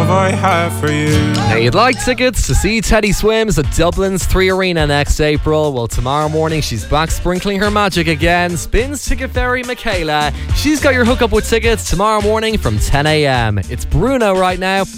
love I have for you. Now, you'd like tickets to see Teddy Swims at Dublin's 3 Arena next April? Well, tomorrow morning she's back sprinkling her magic again. Spins Ticket Fairy Michaela. She's got your hookup with tickets tomorrow morning from 10 a.m. It's Bruno right now.